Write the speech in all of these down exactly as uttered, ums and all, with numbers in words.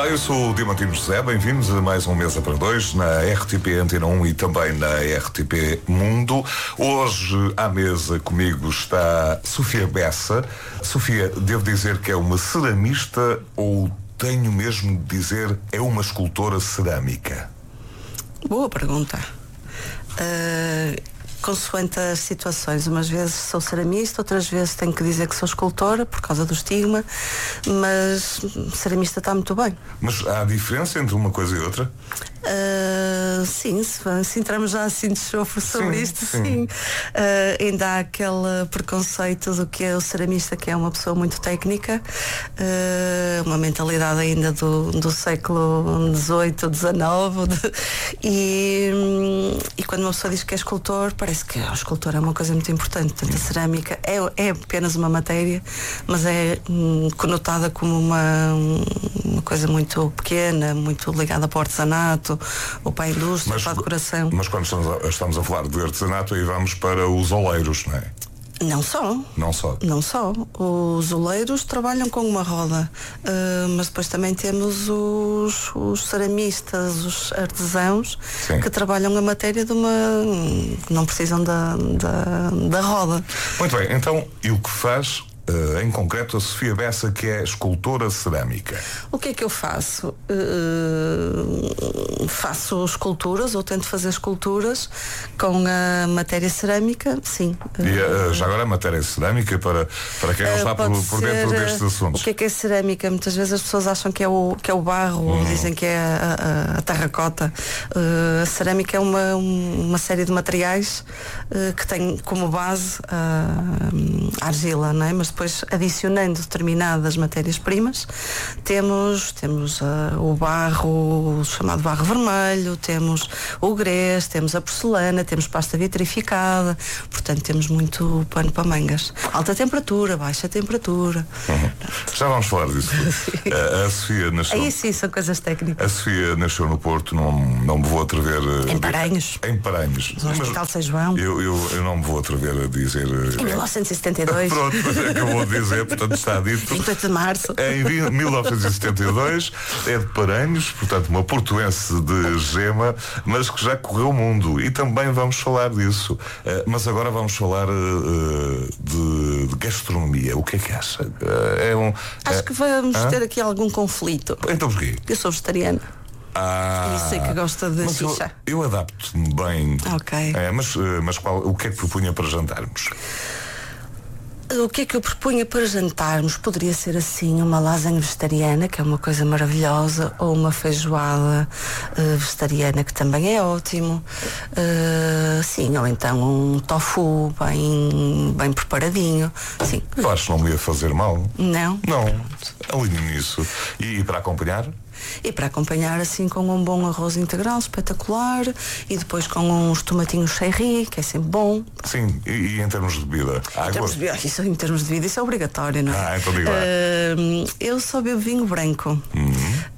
Olá, eu sou o Diamantino José, bem-vindos a mais um Mesa para Dois na R T P Antena um e também na R T P Mundo. Hoje à mesa comigo está Sofia Bessa. Sofia, devo dizer que é uma ceramista ou tenho mesmo de dizer é uma escultora cerâmica? Boa pergunta. Uh... Consoante as situações, umas vezes sou ceramista, outras vezes tenho que dizer que sou escultora por causa do estigma, mas ceramista está muito bem. Mas há diferença entre uma coisa e outra? Uh, sim, se, se entramos já assim de chofre sobre sim, isto, sim. sim. Uh, ainda há aquele preconceito do que é o ceramista, que é uma pessoa muito técnica, uh, uma mentalidade ainda do, do século dezoito, dezanove, de, e, e quando uma pessoa diz que é escultor, parece Parece que o escultor é uma coisa muito importante. Portanto, a cerâmica é, é apenas uma matéria, mas é hum, conotada como uma, uma coisa muito pequena, muito ligada para o artesanato, ou para a indústria, mas, para a decoração. Mas quando estamos a, estamos a falar de artesanato, aí vamos para os oleiros, não é? Não só. Não só. Não só. Os oleiros trabalham com uma roda, uh, mas depois também temos os, os ceramistas, os artesãos, sim, que trabalham a matéria de uma... não precisam da, da, da roda. Muito bem, então, e o que faz... Uh, em concreto, a Sofia Bessa, que é escultora cerâmica? O que é que eu faço? Uh, faço esculturas, ou tento fazer esculturas com a matéria cerâmica, sim. E uh, já agora a matéria cerâmica, para, para quem não uh, está por, por dentro ser, destes assuntos. O que é que é cerâmica? Muitas vezes as pessoas acham que é o, que é o barro, uhum, ou dizem que é a, a, a terracota. Uh, a cerâmica é uma, uma série de materiais uh, que tem como base uh, a argila, não é? Mas depois, adicionando determinadas matérias-primas, temos, temos uh, o barro, o chamado barro vermelho, temos o grés, temos a porcelana, temos pasta vitrificada, portanto temos muito pano para mangas. Alta temperatura, baixa temperatura. Uhum. Já vamos falar disso. a, a Sofia nasceu... Aí sim, são coisas técnicas. A Sofia nasceu no Porto, não, não me vou atrever... A... Em Paranhos. Em Paranhos. No Hospital São João. Eu, eu, eu não me vou atrever a dizer... Em mil novecentos e setenta e dois. Pronto, eu vou dizer, portanto está dito. vinte e oito de março. Em mil novecentos e setenta e dois, é de Paranhos, portanto uma portuense de gema, mas que já correu o mundo. E também vamos falar disso. Uh, mas agora vamos falar uh, de, de gastronomia. O que é que acha? Uh, é um, Acho uh, que vamos uh? ter aqui algum conflito. Então porquê? Eu sou vegetariana. Ah, e sei que gosta de xixa. Eu, eu adapto-me bem. Ok. É, mas mas qual, o que é que propunha para jantarmos? O que é que eu propunha para jantarmos? Poderia ser assim uma lasanha vegetariana, que é uma coisa maravilhosa, ou uma feijoada uh, vegetariana, que também é ótimo. Uh, sim, ou então um tofu bem, bem preparadinho. Sim. Eu acho que não me ia fazer mal. Não? Não, alinho nisso. E, e para acompanhar? E para acompanhar assim com um bom arroz integral espetacular, e depois com uns tomatinhos cherry, que é sempre bom. Sim, e, e em termos de bebida? Água? Em termos de bebida, isso, em termos de bebida, isso é obrigatório, não é? Ah, então digo lá. Uh, eu só bebo vinho branco. Uhum.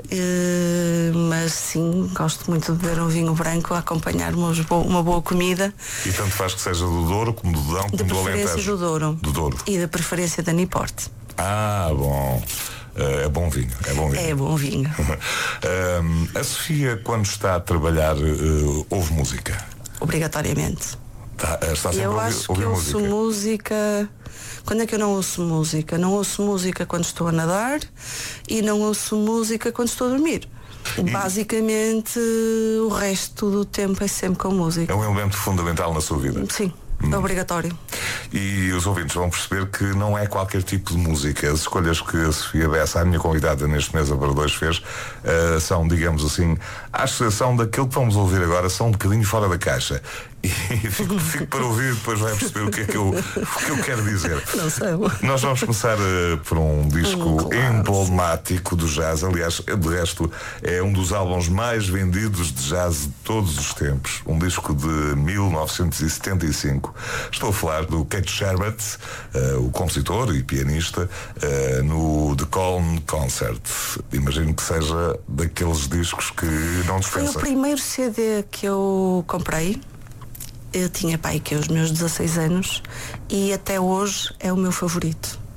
Uh, mas sim, gosto muito de beber um vinho branco a acompanhar uma, uma boa comida. E tanto faz que seja do Douro, como do Dão, como do Alentejo? De preferência do Douro. Do Douro. E da preferência da Niporte. Ah, bom. Uh, é bom vinho, é bom vinho. É bom vinho. uh, a Sofia, quando está a trabalhar, uh, ouve música? Obrigatoriamente. Tá, está sempre eu a ouvir, acho ouvir que música. ouço música. Quando é que eu não ouço música? Não ouço música quando estou a nadar e não ouço música quando estou a dormir. E basicamente o resto do tempo é sempre com música. É um elemento fundamental na sua vida? Sim. É obrigatório. E os ouvintes vão perceber que não é qualquer tipo de música. As escolhas que a Sofia Bessa, a minha convidada neste Mesa para Dois, fez uh, são, digamos assim, à exceção daquilo que vamos ouvir agora, são um bocadinho fora da caixa. E fico, fico para ouvir e depois vai perceber o que é que eu, o que eu quero dizer. Não sei. Nós vamos começar uh, por um disco hum, claro. emblemático do jazz. Aliás, de resto, é um dos álbuns mais vendidos de jazz de todos os tempos. Um disco de mil novecentos e setenta e cinco. Estou a falar do Keith Jarrett, uh, o compositor e pianista, uh, no The Colne Concert. Imagino que seja daqueles discos que não dispensa. Foi o primeiro C D que eu comprei. Eu tinha pai que é os meus dezasseis anos e até hoje é o meu favorito. Uhum.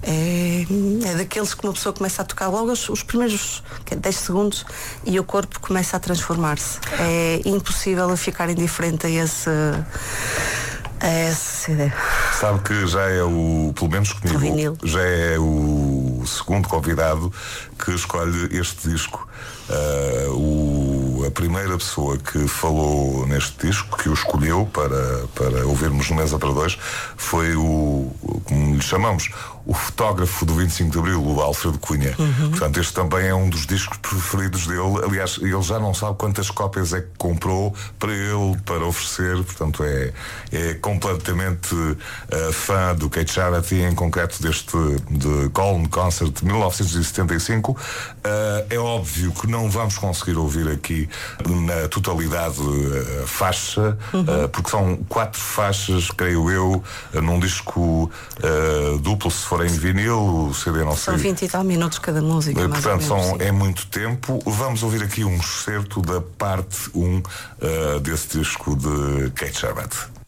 É, é daqueles que uma pessoa começa a tocar logo os, os primeiros dez segundos e o corpo começa a transformar-se. É impossível ficar indiferente a esse, a esse C D. Sabe que já é o, pelo menos comigo, já é o segundo convidado que escolhe este disco. Uh, o, a primeira pessoa que falou neste disco, que o escolheu para, para ouvirmos no Mesa para Dois, foi o, como lhe chamamos, o fotógrafo do vinte e cinco de Abril, o Alfredo Cunha. Uhum. Portanto, este também é um dos discos preferidos dele. Aliás, ele já não sabe quantas cópias é que comprou para ele, para oferecer. Portanto, é, é completamente uh, fã do Keith Jarrett, em concreto deste de Colne Concert de mil novecentos e setenta e cinco. Uh, é óbvio que não vamos conseguir ouvir aqui na totalidade a faixa, uhum. uh, porque são quatro faixas, creio eu, uh, num disco uh, duplo, se for em vinil, o C D não sei. São vinte e tal minutos cada música. Uh, mais portanto, ou menos, são, é muito tempo. Vamos ouvir aqui um excerto da parte um uh, desse disco de Keith Jarrett.